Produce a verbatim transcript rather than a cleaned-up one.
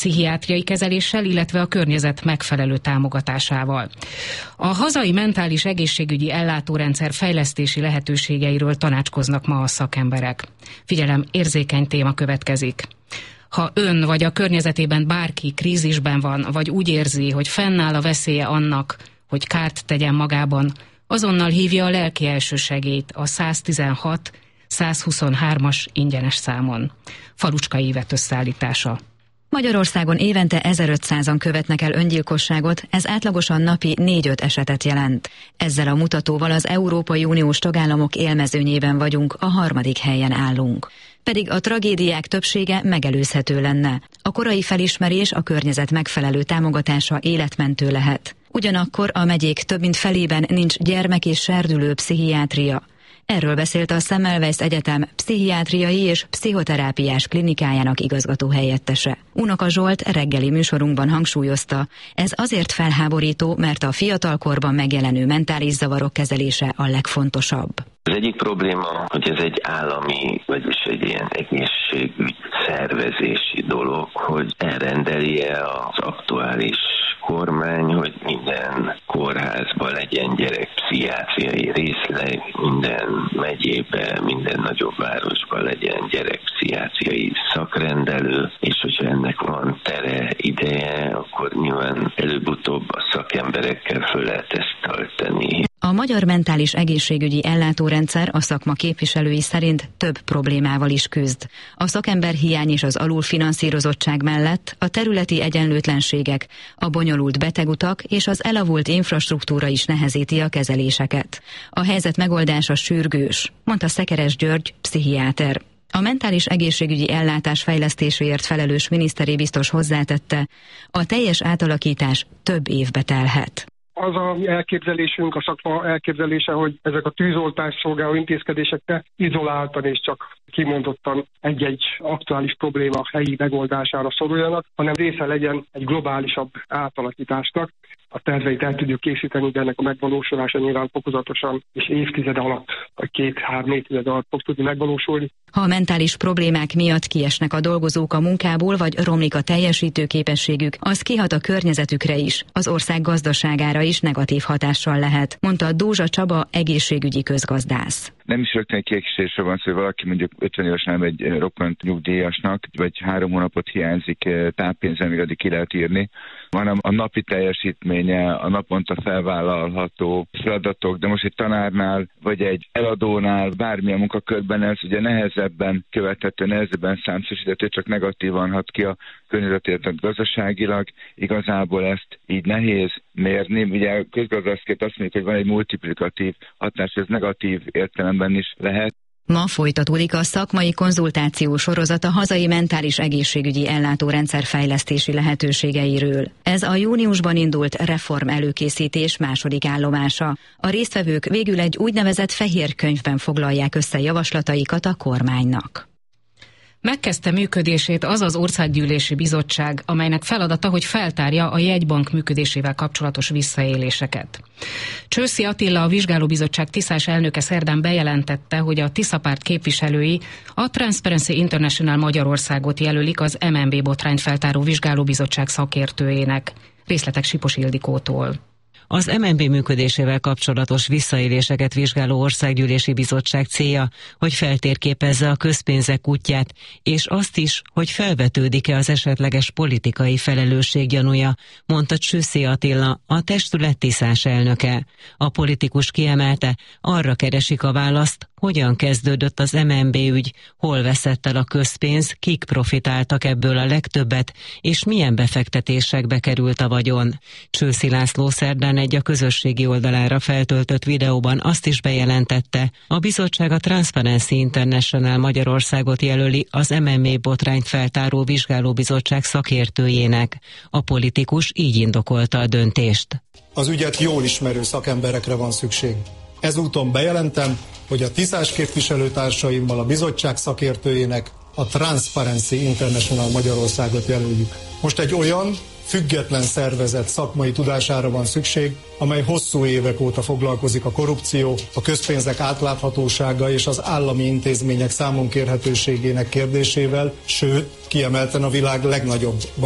pszichiátriai kezeléssel, illetve a környezet megfelelő támogatásával. A hazai mentális egészségügyi ellátórendszer fejlesztési lehetőségeiről tanácskoznak ma a szakemberek. Figyelem, érzékeny téma következik. Ha ön vagy a környezetében bárki krízisben van, vagy úgy érzi, hogy fennáll a veszélye annak, hogy kárt tegyen magában, azonnal hívja a lelki elsősegélyt a száztizenhat százhuszonhármas ingyenes számon. Falucskai Ivett összeállítása. Magyarországon évente ezerötszázan követnek el öngyilkosságot, ez átlagosan napi négy-öt esetet jelent. Ezzel a mutatóval az Európai Uniós tagállamok élmezőnyében vagyunk, a harmadik helyen állunk. Pedig a tragédiák többsége megelőzhető lenne. A korai felismerés, a környezet megfelelő támogatása életmentő lehet. Ugyanakkor a megyék több mint felében nincs gyermek- és serdülő pszichiátria. Erről beszélt a Semmelweis Egyetem pszichiátriai és pszichoterápiás klinikájának igazgatóhelyettese. Unoka Zsolt reggeli műsorunkban hangsúlyozta, ez azért felháborító, mert a fiatalkorban megjelenő mentális zavarok kezelése a legfontosabb. Az egyik probléma, hogy ez egy állami, vagyis egy ilyen egészségügy szervezési dolog, hogy elrendeli-e az aktuális kormány, hogy minden kórházban legyen gyerekpszichiátriai részleg, minden megyében, minden nagyobb városban legyen gyerekpszichiátriai szakrendelő, és hogyha ennek van tere, ideje, akkor nyilván előbb-utóbb a szakemberekkel föl lehet ezt tölteni. A magyar mentális egészségügyi ellátórendszer a szakma képviselői szerint több problémával is küzd. A szakemberhiány és az alulfinanszírozottság mellett a területi egyenlőtlenségek, a bonyolult betegutak és az elavult infrastruktúra is nehezíti a kezeléseket. A helyzet megoldása sürgős, mondta Szekeres György, pszichiáter. A mentális egészségügyi ellátás fejlesztéséért felelős miniszteri biztos hozzátette, a teljes átalakítás több évbe telhet. Az a elképzelésünk, a szakma elképzelése, hogy ezek a tűzoltás szolgáló intézkedések ne izoláltan és csak kimondottan egy-egy aktuális probléma helyi megoldására szoruljanak, hanem része legyen egy globálisabb átalakításnak. A terveit el tudjuk készíteni, de ennek a megvalósulása nyilván fokozatosan és évtized alatt, vagy két-három évtized alatt fog tudni megvalósulni. Ha a mentális problémák miatt kiesnek a dolgozók a munkából, vagy romlik a teljesítőképességük, az kihat a környezetükre is, az ország gazdaságára is negatív hatással lehet, mondta Dózsa Csaba, egészségügyi közgazdász. Nem is rögtön egy kiegészítésre van szó, hogy valaki mondjuk ötven évesen elmegy rokkant nyugdíjasnak, vagy három hónapot hiányzik táppénzen, még addig ki lehet írni, hanem a napi teljesítménye, a naponta felvállalható feladatok, de most egy tanárnál, vagy egy eladónál, bármilyen munkakörben ez ugye nehezebben követhető, nehezebben számszerűsíthető, csak negatívan hat ki a környezetért gazdaságilag. Igazából ezt így nehéz mérni. Ugye közgazdászként azt mondjuk, hogy van egy multiplikatív hatás, ez negatív értelemben is lehet. Ma folytatódik a szakmai konzultáció sorozat a hazai mentális egészségügyi ellátórendszer fejlesztési lehetőségeiről. Ez a júniusban indult reform előkészítés második állomása. A résztvevők végül egy úgynevezett fehér könyvben foglalják össze javaslataikat a kormánynak. Megkezdte működését az az országgyűlési bizottság, amelynek feladata, hogy feltárja a jegybank működésével kapcsolatos visszaéléseket. Csőszi Attila, a vizsgálóbizottság tiszás elnöke szerdán bejelentette, hogy a Tisza párt képviselői a Transparency International Magyarországot jelölik az em en bé botrányt feltáró vizsgálóbizottság szakértőjének. Részletek Sipos Ildikótól. Az em en bé működésével kapcsolatos visszaéléseket vizsgáló országgyűlési bizottság célja, hogy feltérképezze a közpénzek útját, és azt is, hogy felvetődik-e az esetleges politikai felelősség gyanúja, mondta Csőszi Attila, a testület tiszás elnöke. A politikus kiemelte, arra keresik a választ, hogyan kezdődött az em en bé ügy, hol veszett el a közpénz, kik profitáltak ebből a legtöbbet, és milyen befektetésekbe került a vagyon. Csőszi László szerdán egy a közösségi oldalára feltöltött videóban azt is bejelentette, a bizottság a Transparency International Magyarországot jelöli az em en bé botrányt feltáró vizsgálóbizottság szakértőjének. A politikus így indokolta a döntést. Az ügyet jól ismerő szakemberekre van szükség. Ezúton bejelentem, hogy a tiszás képviselőtársaimmal a bizottság szakértőjének a Transparency International Magyarországot jelöljük. Most egy olyan, független szervezet szakmai tudására van szükség, amely hosszú évek óta foglalkozik a korrupció, a közpénzek átláthatósága és az állami intézmények számonkérhetőségének kérdésével, sőt, kiemelten a világ legnagyobb